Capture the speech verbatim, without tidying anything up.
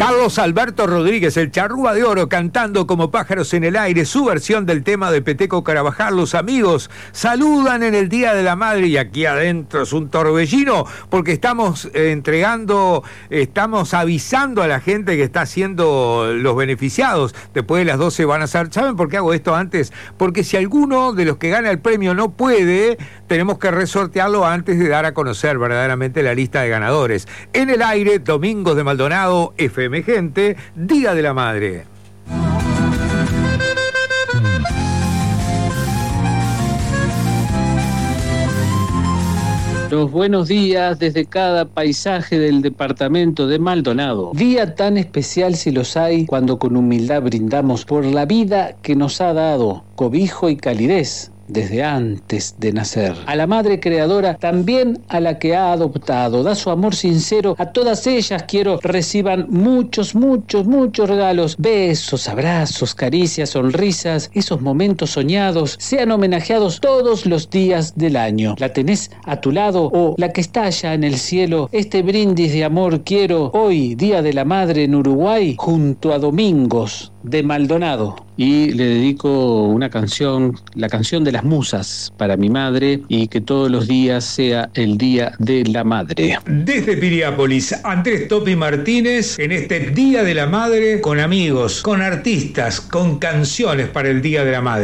Carlos Alberto Rodríguez, el charrúa de oro, cantando como pájaros en el aire su versión del tema de Peteco Carabajal. Los amigos saludan en el Día de la Madre y aquí adentro es un torbellino porque estamos eh, entregando, estamos avisando a la gente que está siendo los beneficiados. Después de las doce van a ser, ¿saben por qué hago esto antes? Porque si alguno de los que gana el premio no puede, tenemos que resortearlo antes de dar a conocer verdaderamente la lista de ganadores. En el aire, Domingos de Maldonado, F M Gente, Día de la Madre. Los buenos días desde cada paisaje del departamento de Maldonado. Día tan especial si los hay cuando con humildad brindamos por la vida que nos ha dado cobijo y calidez desde antes de nacer. A la madre creadora, también a la que ha adoptado, da su amor sincero. A todas ellas quiero reciban muchos, muchos, muchos regalos. Besos, abrazos, caricias, sonrisas. Esos momentos soñados sean homenajeados todos los días del año. ¿La tenés a tu lado o la que está allá en el cielo? Este brindis de amor quiero hoy, Día de la Madre en Uruguay, junto a Domingos de Maldonado. Y le dedico una canción, la canción de las musas para mi madre, y que todos los días sea el Día de la Madre. Desde Piriápolis, Andrés Topi Martínez, en este Día de la Madre, con amigos, con artistas, con canciones para el Día de la Madre.